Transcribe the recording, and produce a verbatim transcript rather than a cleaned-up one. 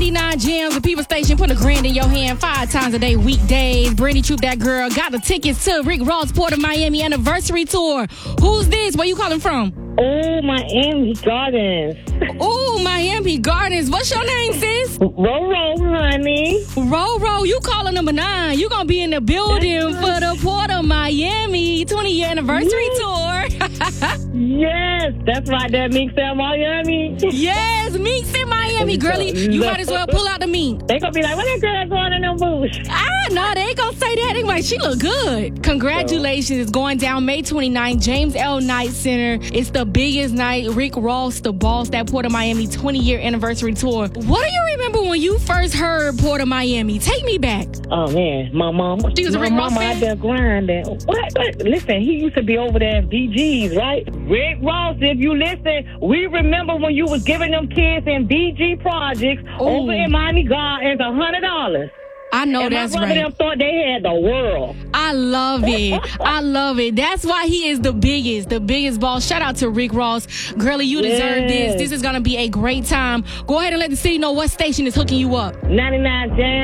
ninety-nine Gems, the People Station, put a grand in your hand five times a day, weekdays. Brandy Troop, that girl, got the tickets to Rick Ross Port of Miami anniversary tour. Who's this? Where you calling from? Oh, Miami Gardens. Oh, Miami Gardens. What's your name, sis? Roro, honey. Roro, you calling number nine. You gonna be in the building for the Port of Miami twenty-year anniversary yes. tour. Yes, that's right there, Meeks in Miami. Yes, Meeks in Miami, girlie. You might as well pull out the meat. They gonna be like, what that girl going in them boots? Ah, no, they ain't gonna say that. They like, she look good. Congratulations. It's going down May twenty-ninth, James L. Knight Center. It's the biggest night. Rick Ross, the boss, that Port of Miami twenty-year anniversary tour. What do you remember when you first heard Port of Miami? Take me back. Oh, man, my mom. She was a my Rick Ross mama fan? out there grinding. What? what? Listen, he used to be over there at B G's, right? Rick Ross, if you listen, we remember when you was giving them kids in B G projects Ooh. over in Miami Gardens a hundred dollars. I know and that's my brother right. them thought they had the world. I love it. I love it. That's why he is the biggest, the biggest boss. Shout out to Rick Ross. Girlie, you deserve Yes. this. This is going to be a great time. Go ahead and let the city know what station is hooking you up. ninety-nine Jam.